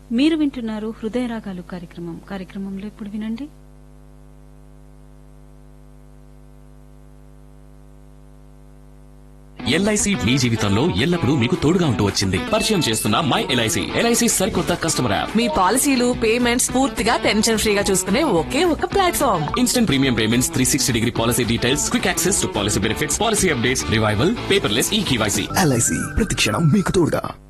మీరు వింటున్నారు హృదయ రాగాలు కార్యక్రమంలో ఇప్పుడు వినండి. ఎల్ఐసి మీ జీవితంలో ఎల్లప్పుడూ మీకు తోడుగా ఉంటూ వచ్చింది. పరిచయం చేస్తున్న మై ఎల్ఐసి. ఎల్ఐసి సరికొత్త కస్టమర్ యాప్. మీ పాలసీలు పేమెంట్స్ పూర్తిగా టెన్షన్ ఫ్రీగా చూసుకునే ఒకే ఒక platform. Instant premium payments, 360-degree policy details, quick access to policy benefits, policy updates, revival, paperless ఈ కేవైసీ. ఎల్ఐసి ప్రతి క్షణం మీకు తోడుగా.